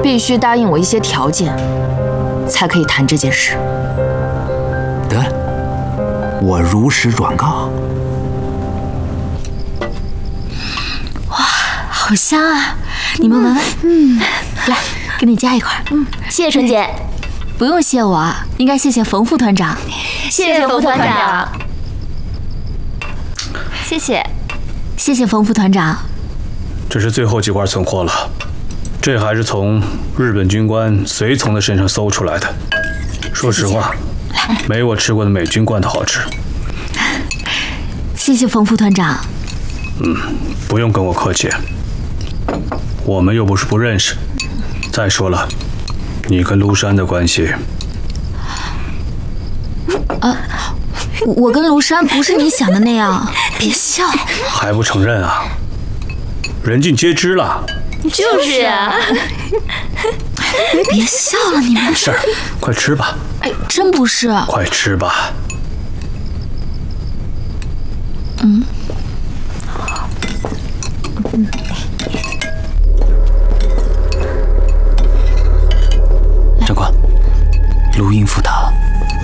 必须答应我一些条件，才可以谈这件事。 得了，我如实转告。 哇，好香啊！你们闻闻。来，给你加一块。 谢谢春姐。 不用谢我，应该谢谢冯副团长。 谢谢冯团长。谢谢。 谢谢冯副团长。 这是最后几罐存货了，这还是从日本军官随从的身上搜出来的。说实话，没我吃过的美军罐头好吃。 谢谢冯副团长。 不用跟我客气，我们又不是不认识。再说了，你跟庐山的关系…… 我跟庐山不是你想的那样。别笑， 还不承认啊？人尽皆知了。 就是啊。 别笑了，你们。 没事儿，快吃吧。 哎，真不是。 快吃吧。 长官，卢应付他。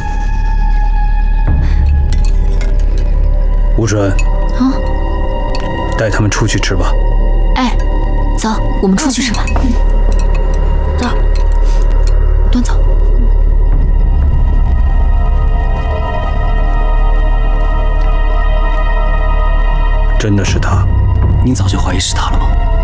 吴准，带他们出去吃吧。 哎，走，我们出去吃吧。走，端走。 真的是他？ 您早就怀疑是他了吗？